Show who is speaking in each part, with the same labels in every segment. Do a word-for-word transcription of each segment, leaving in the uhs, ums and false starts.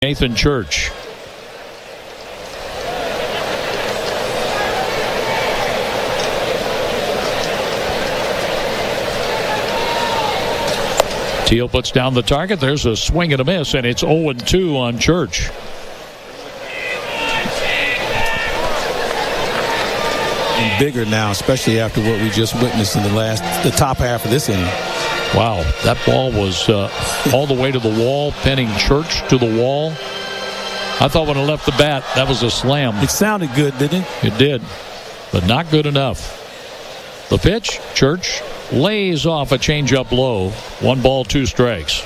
Speaker 1: Nathan Church. Teal puts down the target. There's a swing and a miss, and it's oh and two on Church.
Speaker 2: And bigger now, especially after what we just witnessed in the last, the top half of this inning.
Speaker 1: Wow, that ball was uh, all the way to the wall, pinning Church to the wall. I thought when it left the bat, that was a slam.
Speaker 2: It sounded good, didn't it?
Speaker 1: It did, but not good enough. The pitch, Church lays off a changeup low. One ball, two strikes.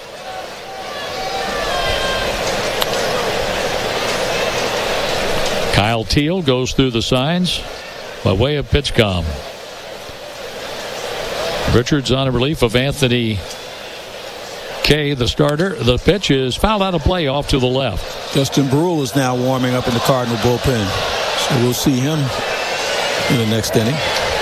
Speaker 1: Kyle Teal goes through the signs by way of PitchCom. Richards on a relief of Anthony Kay, the starter. The pitch is fouled out of play off to the left.
Speaker 2: Justin Brule is now warming up in the Cardinal bullpen. So we'll see him in the next inning.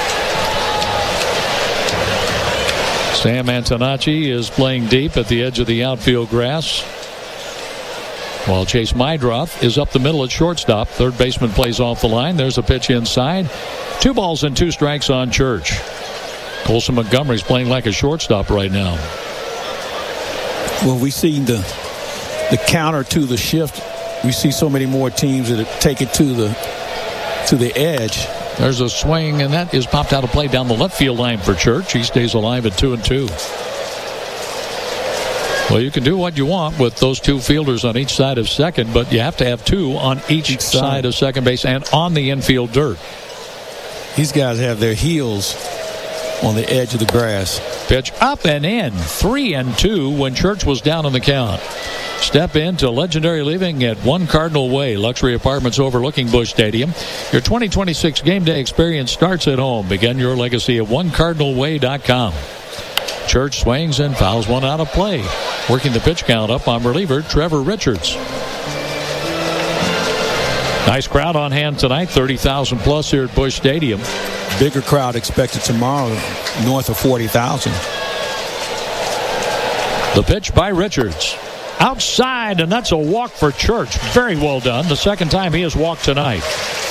Speaker 1: Sam Antonacci is playing deep at the edge of the outfield grass, while Chase Mydroth is up the middle at shortstop. Third baseman plays off the line. There's a pitch inside. Two balls and two strikes on Church. Colson Montgomery's playing like a shortstop right now.
Speaker 2: Well, we see the the counter to the shift. We see so many more teams that take it to the to the edge.
Speaker 1: There's a swing, and that is popped out of play down the left field line for Church. He stays alive at two and two. Well, you can do what you want with those two fielders on each side of second, but you have to have two on each, each side. side of second base and on the infield dirt.
Speaker 2: These guys have their heels on the edge of the grass.
Speaker 1: Pitch up and in. Three and two when Church was down on the count. Step into Legendary Living at One Cardinal Way. Luxury apartments overlooking Busch Stadium. Your twenty twenty-six game day experience starts at home. Begin your legacy at one cardinal way dot com. Church swings and fouls one out of play. Working the pitch count up on reliever Trevor Richards. Nice crowd on hand tonight. thirty thousand plus here at Busch Stadium.
Speaker 2: Bigger crowd expected tomorrow, north of forty thousand.
Speaker 1: The pitch by Richards. Outside, and that's a walk for Church. Very well done. The second time he has walked tonight.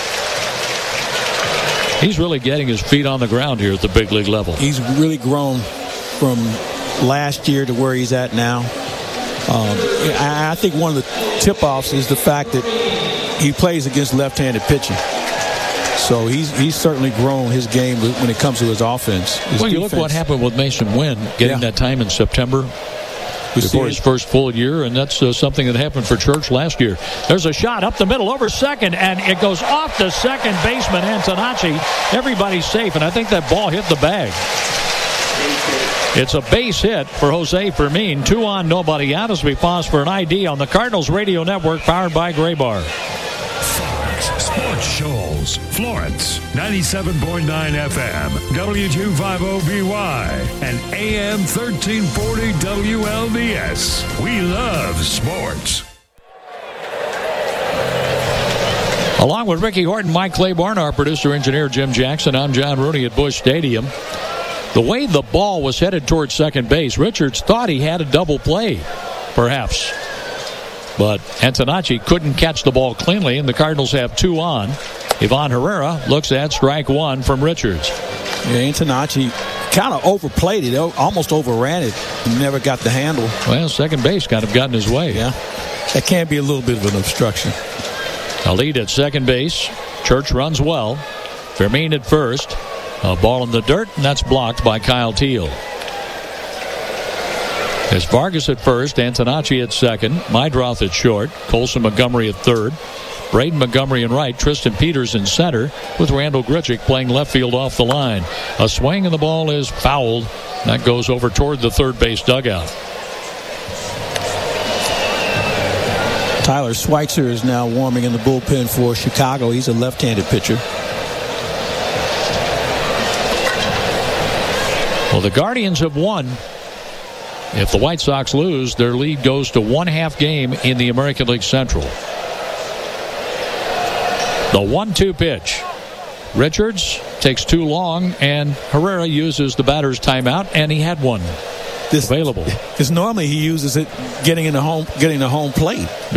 Speaker 1: He's really getting his feet on the ground here at the big league level.
Speaker 2: He's really grown from last year to where he's at now. Um, I think one of the tip-offs is the fact that he plays against left-handed pitching. So he's he's certainly grown his game when it comes to his offense. His
Speaker 1: well, you
Speaker 2: defense.
Speaker 1: Look what happened with Mason Wynn getting yeah. that time in September before his first full year, and that's uh, something that happened for Church last year. There's a shot up the middle over second, and it goes off the second baseman, Antonacci. Everybody's safe, and I think that ball hit the bag. It's a base hit for Jose Fermin. Two on, nobody out as we pause for an I D on the Cardinals Radio Network, powered by Graybar.
Speaker 3: Sports Shoals, Florence, ninety-seven point nine F M, W two fifty B Y, and A M thirteen forty W L D S. We love sports.
Speaker 1: Along with Ricky Horton, Mike Claiborne, our producer engineer Jim Jackson, I'm John Rooney at Busch Stadium. The way the ball was headed towards second base, Richards thought he had a double play, perhaps. But Antonacci couldn't catch the ball cleanly, and the Cardinals have two on. Ivan Herrera looks at strike one from Richards.
Speaker 2: Yeah, Antonacci kind of overplayed it, almost overran it. He never got the handle.
Speaker 1: Well, second base kind of got in his way.
Speaker 2: Yeah, that can be a little bit of an obstruction.
Speaker 1: A lead at second base. Church runs well. Fermin at first. A ball in the dirt, and that's blocked by Kyle Teal. There's Vargas at first, Antonacci at second, Mydroth at short, Colson Montgomery at third, Braden Montgomery in right, Tristan Peters in center, with Randall Grichuk playing left field off the line. A swing and the ball is fouled. That goes over toward the third base dugout.
Speaker 2: Tyler Schweitzer is now warming in the bullpen for Chicago. He's a left-handed pitcher.
Speaker 1: Well, the Guardians have won. If the White Sox lose, their lead goes to one half game in the American League Central. The one two pitch. Richards takes too long, and Herrera uses the batter's timeout, and he had one.
Speaker 2: this,
Speaker 1: available.
Speaker 2: Because normally he uses it getting in the home, getting the home plate.